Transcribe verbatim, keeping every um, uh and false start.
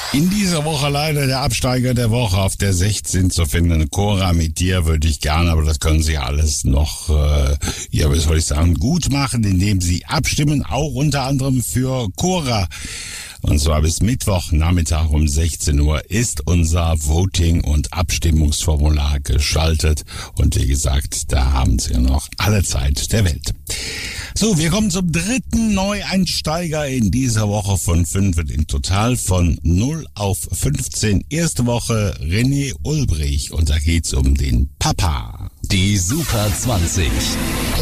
In dieser Woche leider der Absteiger der Woche auf der sechzehn zu finden. Cora mit dir würde ich gerne, aber das können Sie alles noch, äh, ja, wie soll ich sagen, gut machen, indem Sie abstimmen, auch unter anderem für Cora. Und zwar bis Mittwoch Nachmittag um sechzehn Uhr ist unser Voting- und Abstimmungsformular geschaltet. Und wie gesagt, da haben Sie noch alle Zeit der Welt. So, wir kommen zum dritten Neueinsteiger in dieser Woche von fünf, in total von null auf fünfzehn. Erste Woche René Ulbrich und da geht's um den Papa. Die Super zwanzig.